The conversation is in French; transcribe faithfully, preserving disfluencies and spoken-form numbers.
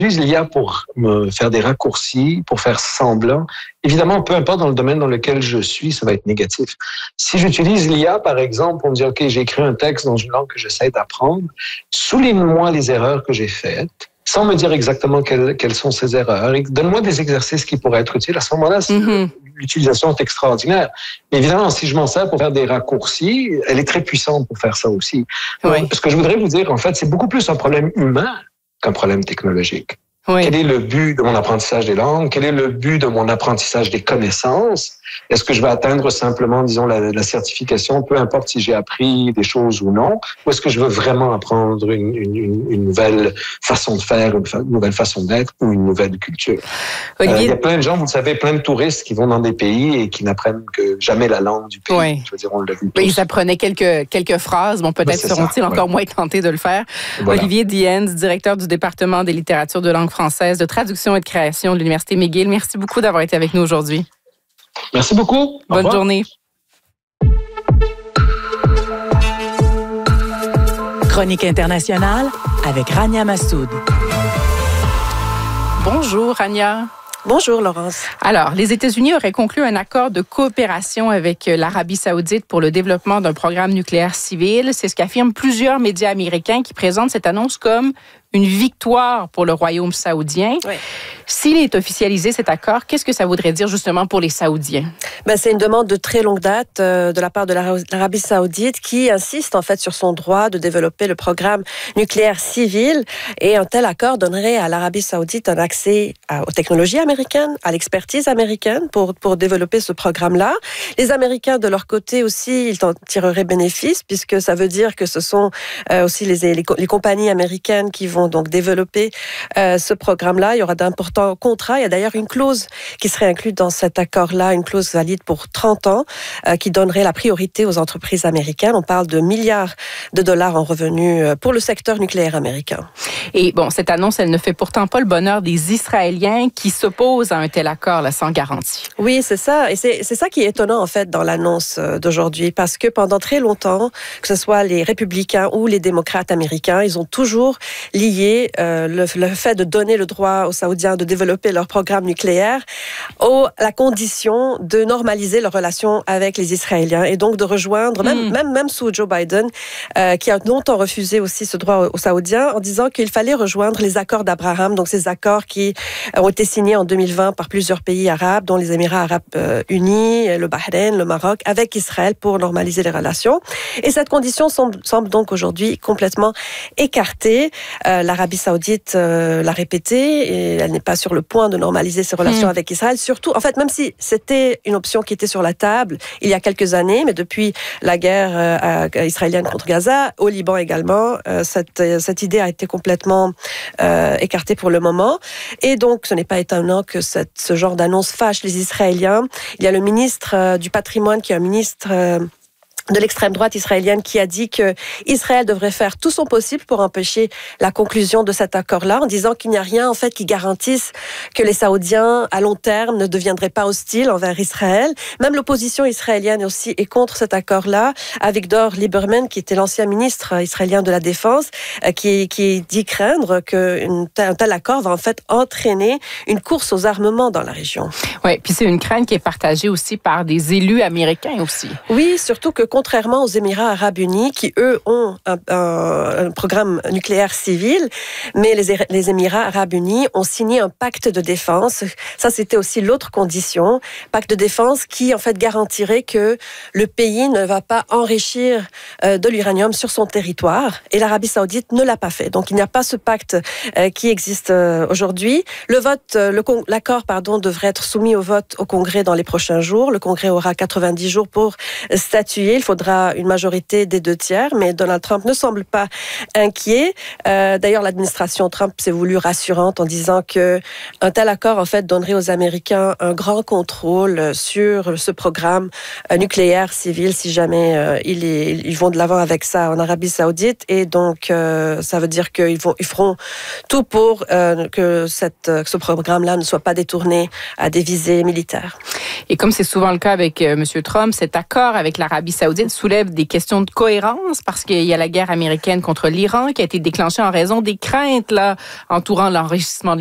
l'I A pour me faire des raccourcis, pour faire semblant, évidemment, peu importe dans le domaine dans lequel je suis, ça va être négatif. Si j'utilise l'I A, par exemple, pour me dire, OK, j'ai écrit un texte dans une langue que j'essaie d'apprendre, souligne-moi les erreurs que j'ai faites, sans me dire exactement quelles, quelles sont ces erreurs. Et donne-moi des exercices qui pourraient être utiles. À ce moment-là, mm-hmm. l'utilisation est extraordinaire. Mais évidemment, si je m'en sers pour faire des raccourcis, elle est très puissante pour faire ça aussi. Oui. Donc, ce que je voudrais vous dire, en fait, c'est beaucoup plus un problème humain qu'un problème technologique. Oui. Quel est le but de mon apprentissage des langues? Quel est le but de mon apprentissage des connaissances? Est-ce que je vais atteindre simplement, disons, la, la certification, peu importe si j'ai appris des choses ou non, ou est-ce que je veux vraiment apprendre une, une, une nouvelle façon de faire, une, fa- une nouvelle façon d'être ou une nouvelle culture? Olivier... Euh, il y a plein de gens, vous le savez, plein de touristes qui vont dans des pays et qui n'apprennent que jamais la langue du pays. Oui. Je veux dire, on l'a vu tous. Mais ils apprenaient quelques, quelques phrases. Bon, peut-être ben, seront-ils ça, encore ouais. moins tentés de le faire. Voilà. Olivier Diens, directeur du département des littératures de langue française, de traduction et de création de l'Université McGill. Merci beaucoup d'avoir été avec nous aujourd'hui. Merci beaucoup. Bonne journée. Chronique internationale avec Rania Massoud. Bonjour, Rania. Bonjour, Laurence. Alors, les États-Unis auraient conclu un accord de coopération avec l'Arabie saoudite pour le développement d'un programme nucléaire civil. C'est ce qu'affirment plusieurs médias américains qui présentent cette annonce comme une victoire pour le royaume saoudien. Oui. S'il est officialisé, cet accord, qu'est-ce que ça voudrait dire justement pour les Saoudiens? Ben, c'est une demande de très longue date euh, de la part de l'Arabie saoudite qui insiste en fait sur son droit de développer le programme nucléaire civil. Et un tel accord donnerait à l'Arabie saoudite un accès à, aux technologies américaines, à l'expertise américaine pour, pour développer ce programme-là. Les Américains, de leur côté aussi, ils en tireraient bénéfice puisque ça veut dire que ce sont euh, aussi les, les, les compagnies américaines qui vont donc développer euh, ce programme-là. Il y aura d'importants contrats. Il y a d'ailleurs une clause qui serait inclue dans cet accord-là, une clause valide pour trente ans, euh, qui donnerait la priorité aux entreprises américaines. On parle de milliards de dollars en revenus pour le secteur nucléaire américain. Et bon, cette annonce, elle ne fait pourtant pas le bonheur des Israéliens qui s'opposent à un tel accord là, sans garantie. Oui, c'est ça. Et c'est, c'est ça qui est étonnant, en fait, dans l'annonce d'aujourd'hui, parce que pendant très longtemps, que ce soit les républicains ou les démocrates américains, ils ont toujours lié euh, le, le fait de donner le droit aux Saoudiens de développer leur programme nucléaire au, à la condition de normaliser leurs relations avec les Israéliens et donc de rejoindre, même, mmh. même, même sous Joe Biden, euh, qui a longtemps refusé aussi ce droit aux, aux Saoudiens en disant qu'il fallait rejoindre les accords d'Abraham, donc ces accords qui ont été signés en deux mille vingt par plusieurs pays arabes, dont les Émirats arabes euh, unis, le Bahreïn, le Maroc, avec Israël pour normaliser les relations. Et cette condition semble, semble donc aujourd'hui complètement écartée. Euh, L'Arabie saoudite euh, l'a répété et elle n'est pas sur le point de normaliser ses relations mmh. avec Israël. Surtout, en fait, même si c'était une option qui était sur la table il y a quelques années, mais depuis la guerre euh, israélienne contre Gaza, au Liban également, euh, cette, cette idée a été complètement euh, écartée pour le moment. Et donc, ce n'est pas étonnant que cette, ce genre d'annonce fâche les Israéliens. Il y a le ministre euh, du patrimoine qui est un ministre... Euh, de l'extrême droite israélienne qui a dit que Israël devrait faire tout son possible pour empêcher la conclusion de cet accord-là, en disant qu'il n'y a rien en fait qui garantisse que les Saoudiens à long terme ne deviendraient pas hostiles envers Israël. Même l'opposition israélienne aussi est contre cet accord-là. Avigdor Lieberman, qui était l'ancien ministre israélien de la Défense, qui, qui dit craindre qu'un tel, tel accord va en fait entraîner une course aux armements dans la région. Oui, puis c'est une crainte qui est partagée aussi par des élus américains aussi. Oui, surtout que contrairement aux Émirats arabes unis, qui, eux, ont un, un, un programme nucléaire civil, mais les, les Émirats arabes unis ont signé un pacte de défense. Ça, c'était aussi l'autre condition. Pacte de défense qui, en fait, garantirait que le pays ne va pas enrichir euh, de l'uranium sur son territoire. Et l'Arabie saoudite ne l'a pas fait. Donc, il n'y a pas ce pacte euh, qui existe euh, aujourd'hui. Le vote, euh, le, l'accord, pardon, devrait être soumis au vote au Congrès dans les prochains jours. Le Congrès aura quatre-vingt-dix jours pour statuer. Il faudra une majorité des deux tiers, mais Donald Trump ne semble pas inquiet. Euh, d'ailleurs, l'administration Trump s'est voulue rassurante en disant que un tel accord, en fait, donnerait aux Américains un grand contrôle sur ce programme nucléaire civil si jamais euh, ils, ils vont de l'avant avec ça en Arabie saoudite. Et donc, euh, ça veut dire qu'ils vont, ils feront tout pour euh, que cette, que ce programme-là ne soit pas détourné à des visées militaires. Et comme c'est souvent le cas avec euh, M. Trump, cet accord avec l'Arabie saoudite Saoudite soulève des questions de cohérence parce qu'il y a la guerre américaine contre l'Iran qui a été déclenchée en raison des craintes là entourant l'enrichissement de